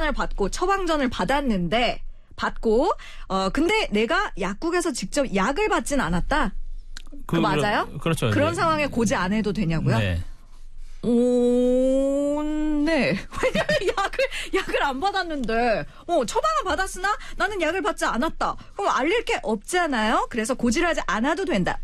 진단을 받고 처방전을 받았는데 근데 내가 약국에서 직접 약을 받진 않았다. 그 맞아요? 그렇죠. 그런 상황에 고지 안 해도 되냐고요? 네. 네. 왜냐면 약을 안 받았는데, 처방을 받았으나 나는 약을 받지 않았다. 그럼 알릴 게 없잖아요? 그래서 고지를 하지 않아도 된다.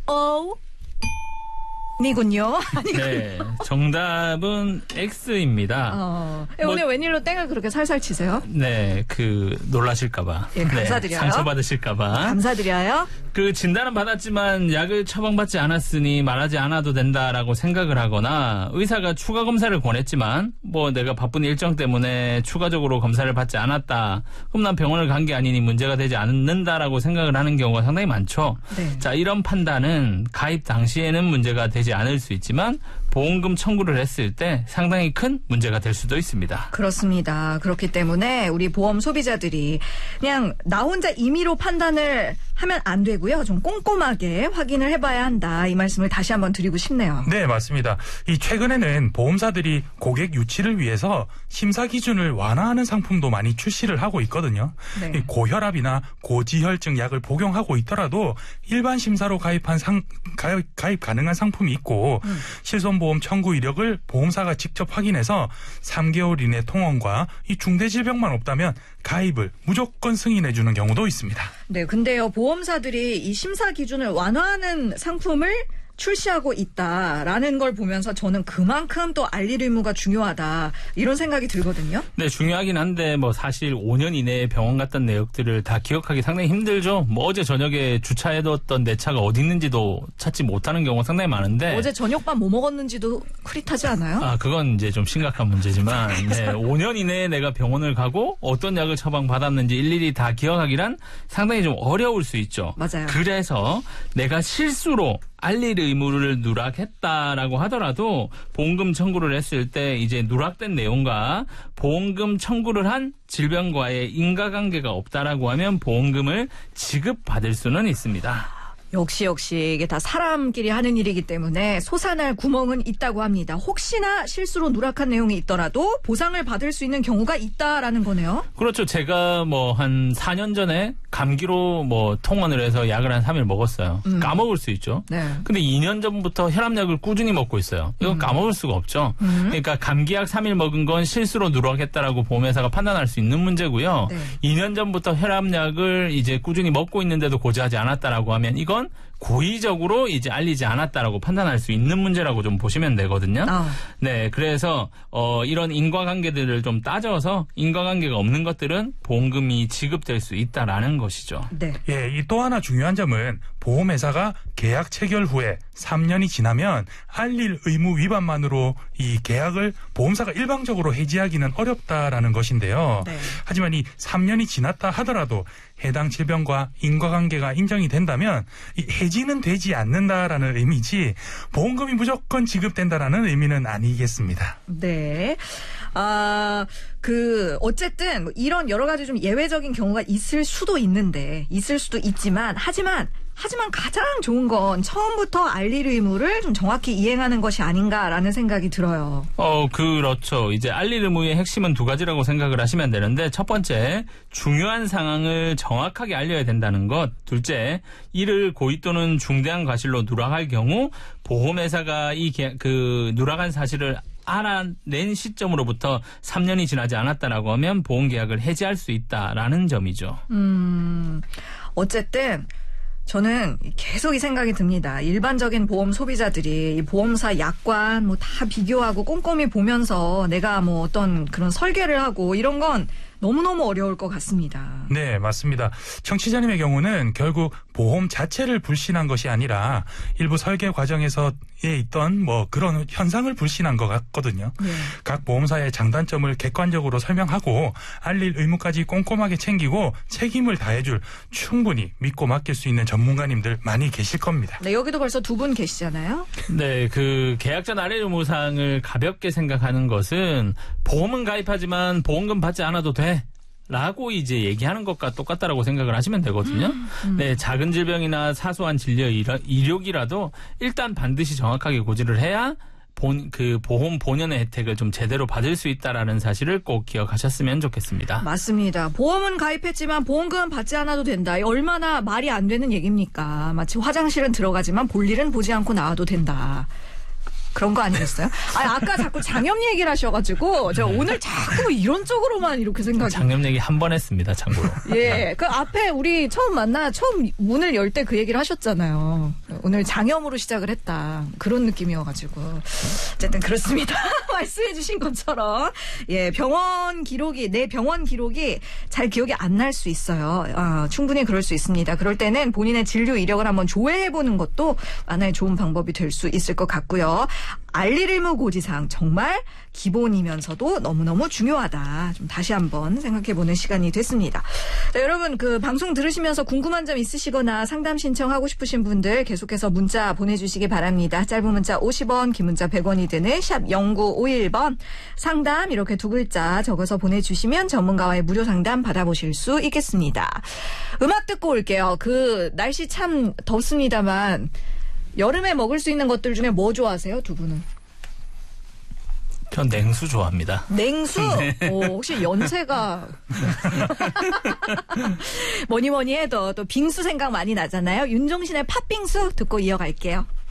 니군요. 네. 정답은 X입니다. 오늘 웬일로 땡을 그렇게 살살 치세요? 네. 놀라실까봐. 예, 감사드려요. 네, 상처받으실까봐. 감사드려요. 진단은 받았지만 약을 처방받지 않았으니 말하지 않아도 된다라고 생각을 하거나 의사가 추가 검사를 권했지만 내가 바쁜 일정 때문에 추가적으로 검사를 받지 않았다. 그럼 난 병원을 간 게 아니니 문제가 되지 않는다라고 생각을 하는 경우가 상당히 많죠. 네. 자, 이런 판단은 가입 당시에는 문제가 되지 않을 수 있지만 보험금 청구를 했을 때 상당히 큰 문제가 될 수도 있습니다. 그렇습니다. 그렇기 때문에 우리 보험 소비자들이 그냥 나 혼자 임의로 판단을 하면 안 되고요. 좀 꼼꼼하게 확인을 해봐야 한다. 이 말씀을 다시 한번 드리고 싶네요. 네, 맞습니다. 최근에는 보험사들이 고객 유치를 위해서 심사 기준을 완화하는 상품도 많이 출시를 하고 있거든요. 네. 고혈압이나 고지혈증 약을 복용하고 있더라도 일반 심사로 가입 가능한 상품이 있고 실손보험 청구 이력을 보험사가 직접 확인해서 3개월 이내 통원과 이 중대질병만 없다면 가입을 무조건 승인해주는 경우도 있습니다. 네, 근데요, 보험사들이 이 심사 기준을 완화하는 상품을 출시하고 있다라는 걸 보면서 저는 그만큼 또 알릴 의무가 중요하다 이런 생각이 들거든요. 네, 중요하긴 한데 사실 5년 이내에 병원 갔던 내역들을 다 기억하기 상당히 힘들죠. 어제 저녁에 주차해뒀던 내 차가 어디 있는지도 찾지 못하는 경우가 상당히 많은데 어제 저녁밥 뭐 먹었는지도 흐릿하지 않아요? 그건 이제 좀 심각한 문제지만 5년 이내에 내가 병원을 가고 어떤 약을 처방받았는지 일일이 다 기억하기란 상당히 좀 어려울 수 있죠. 맞아요. 그래서 내가 실수로 알릴 의무를 누락했다라고 하더라도 보험금 청구를 했을 때 이제 누락된 내용과 보험금 청구를 한 질병과의 인과관계가 없다라고 하면 보험금을 지급받을 수는 있습니다. 역시 이게 다 사람끼리 하는 일이기 때문에 솟아날 구멍은 있다고 합니다. 혹시나 실수로 누락한 내용이 있더라도 보상을 받을 수 있는 경우가 있다라는 거네요. 그렇죠. 제가 한 4년 전에 감기로 통원을 해서 약을 한 3일 먹었어요. 까먹을 수 있죠. 네. 근데 2년 전부터 혈압약을 꾸준히 먹고 있어요. 이건 까먹을 수가 없죠. 그러니까 감기약 3일 먹은 건 실수로 누락했다라고 보험회사가 판단할 수 있는 문제고요. 네. 2년 전부터 혈압약을 이제 꾸준히 먹고 있는데도 고지하지 않았다라고 하면 이건 고의적으로 이제 알리지 않았다라고 판단할 수 있는 문제라고 좀 보시면 되거든요. 네, 그래서 이런 인과관계들을 좀 따져서 인과관계가 없는 것들은 보험금이 지급될 수 있다라는 것이죠. 네. 이 또 하나 중요한 점은 보험회사가 계약 체결 후에 3년이 지나면 알릴 의무 위반만으로 이 계약을 보험사가 일방적으로 해지하기는 어렵다라는 것인데요. 네. 하지만 이 3년이 지났다 하더라도 해당 질병과 인과관계가 인정이 된다면 이 해지는 되지 않는다라는 의미지 보험금이 무조건 지급된다라는 의미는 아니겠습니다. 네. 어쨌든 이런 여러 가지 좀 예외적인 경우가 있을 수도 있지만 하지만 가장 좋은 건 처음부터 알릴 의무를 좀 정확히 이행하는 것이 아닌가라는 생각이 들어요. 그렇죠. 이제 알릴 의무의 핵심은 두 가지라고 생각을 하시면 되는데 첫 번째, 중요한 상황을 정확하게 알려야 된다는 것. 둘째, 이를 고의 또는 중대한 과실로 누락할 경우 보험회사가 누락한 사실을 알아낸 시점으로부터 3년이 지나지 않았다라고 하면 보험계약을 해지할 수 있다라는 점이죠. 어쨌든 저는 계속 이 생각이 듭니다. 일반적인 보험 소비자들이 이 보험사 약관 다 비교하고 꼼꼼히 보면서 내가 어떤 그런 설계를 하고 이런 건 너무너무 어려울 것 같습니다. 네, 맞습니다. 청취자님의 경우는 결국 보험 자체를 불신한 것이 아니라 일부 설계 과정에서에 있던 그런 현상을 불신한 것 같거든요. 네. 각 보험사의 장단점을 객관적으로 설명하고 알릴 의무까지 꼼꼼하게 챙기고 책임을 다해줄 충분히 믿고 맡길 수 있는 전문가님들 많이 계실 겁니다. 네, 여기도 벌써 두 분 계시잖아요. 네, 계약 전 알릴 의무사항을 가볍게 생각하는 것은 보험은 가입하지만 보험금 받지 않아도 돼. 라고 이제 얘기하는 것과 똑같다라고 생각을 하시면 되거든요. 네, 작은 질병이나 사소한 진료 이력이라도 일단 반드시 정확하게 고지를 해야 그 보험 본연의 혜택을 좀 제대로 받을 수 있다라는 사실을 꼭 기억하셨으면 좋겠습니다. 맞습니다. 보험은 가입했지만 보험금은 받지 않아도 된다. 얼마나 말이 안 되는 얘기입니까? 마치 화장실은 들어가지만 볼일은 보지 않고 나와도 된다. 그런 거 아니겠어요? 아까 자꾸 장염 얘기를 하셔가지고 제가 오늘 자꾸 이런 쪽으로만 이렇게 생각이. 장염 얘기 한 번 했습니다, 참고로. 예, 그 앞에 우리 처음 문을 열 때 그 얘기를 하셨잖아요. 오늘 장염으로 시작을 했다. 그런 느낌이어가지고. 어쨌든 그렇습니다. 말씀해주신 것처럼 예, 내 병원 기록이 잘 기억이 안 날 수 있어요. 충분히 그럴 수 있습니다. 그럴 때는 본인의 진료 이력을 한번 조회해보는 것도 하나의 좋은 방법이 될 수 있을 것 같고요. 알리르무 고지사항 정말 기본이면서도 너무너무 중요하다. 좀 다시 한번 생각해보는 시간이 됐습니다. 자, 여러분 그 방송 들으시면서 궁금한 점 있으시거나 상담 신청하고 싶으신 분들 계속해서 문자 보내주시기 바랍니다. 짧은 문자 50원, 긴 문자 100원이 드는 샵 0951번 상담 이렇게 두 글자 적어서 보내주시면 전문가와의 무료 상담 받아보실 수 있겠습니다. 음악 듣고 올게요. 그 날씨 참 덥습니다만 여름에 먹을 수 있는 것들 중에 뭐 좋아하세요, 두 분은? 전 냉수 좋아합니다. 냉수? 네. 혹시 연세가 뭐니 해도 또 빙수 생각 많이 나잖아요. 윤종신의 팥빙수 듣고 이어갈게요.